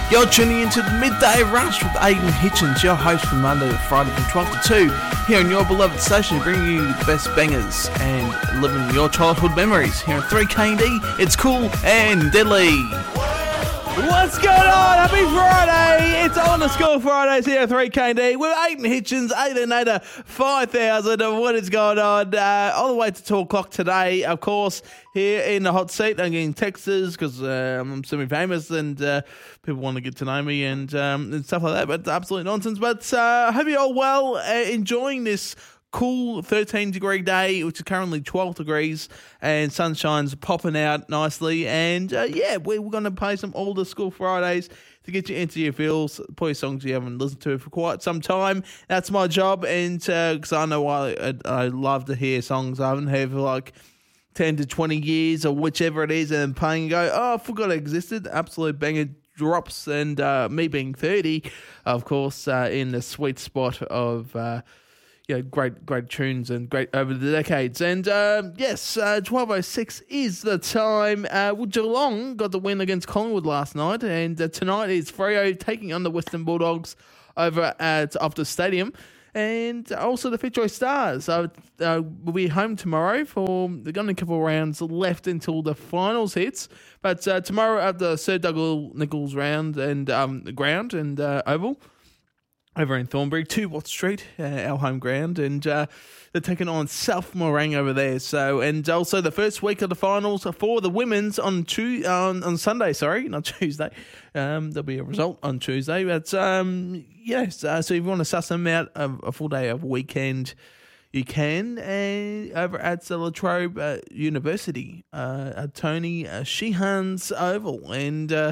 You're tuning into the Midday Rush with Aidan Hitchens, your host from Monday to Friday from 12 to 2, here on your beloved station, bringing you the best bangers and living your childhood memories. Here on 3KD, it's cool and deadly. What's going on? Happy Friday! It's On The School Fridays here at 3KD with Aidan Hitchens, 888 5000 of what is going on. All the way to 2 o'clock today, of course, here in the hot seat. I'm getting texts because I'm semi-famous and people want to get to know me and stuff like that, but it's absolute nonsense. But I hope you're all well, enjoying this cool 13-degree day, which is currently 12 degrees, and sunshine's popping out nicely. And we're going to play some older School Fridays to get you into your feels, play songs you haven't listened to for quite some time. That's my job, and because I know I love to hear songs I haven't heard for like 10 to 20 years or whichever it is, and playing and go, oh, I forgot it existed. Absolute banger drops, and me being 30, of course, in the sweet spot of great tunes and great over the decades. And 12:06 is the time. Geelong got the win against Collingwood last night, and tonight is Freo taking on the Western Bulldogs over at Optus Stadium. And also the Fitzroy Stars will be home tomorrow for they've got a couple of rounds left until the finals hits. But tomorrow at the Sir Douglas Nicholls round and ground and oval over in Thornbury, 2 Watt Street, our home ground, and they're taking on South Morang over there. So, and also the first week of the finals for the women's on Sunday. Sorry, not Tuesday. There'll be a result on Tuesday. But so if you want to suss them out a full day of weekend, you can over at the Latrobe University, Tony Sheehan's Oval, and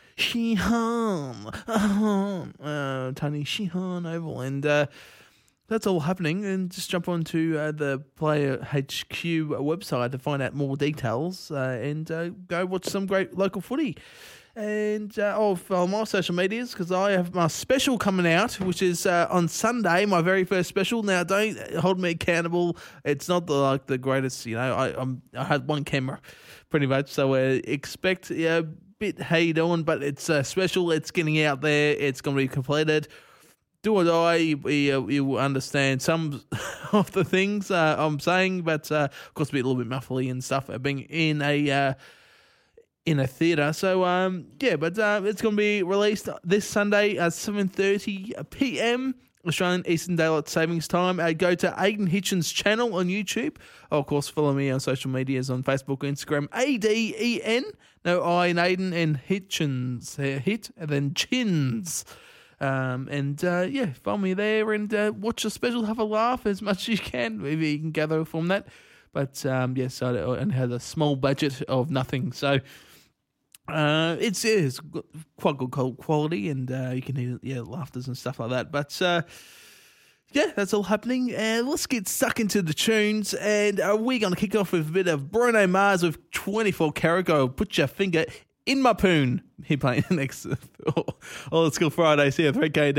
Tony Sheehan Oval, and that's all happening. And just jump onto the Player HQ website to find out more details, and go watch some great local footy. And follow my social medias because I have my special coming out, which is on Sunday, my very first special. Now, don't hold me accountable. It's not the greatest, I had one camera pretty much, so expect bit how you doing, but it's special. It's getting out there. It's going to be completed. Do or die, you understand some of the things I'm saying, but of course, be a little bit muffly and stuff being in a theatre. So but it's going to be released this Sunday at 7:30 p.m. Australian Eastern Daylight Savings Time. Go to Aidan Hitchens' channel on YouTube. Of course, follow me on social medias on Facebook, Instagram, ADEN, no I in Aidan, and Hitchens, hit, and then Chins. Follow me there and watch the special, have a laugh as much as you can. Maybe you can gather from that. But, I only had a small budget of nothing. So, it's quite good quality, and you can hear laughters and stuff like that. But that's all happening. And let's get stuck into the tunes. And we're going to kick off with a bit of Bruno Mars with 24 Karat. Go put your finger in my poon. He playing next. All the School Fridays here, 3KD.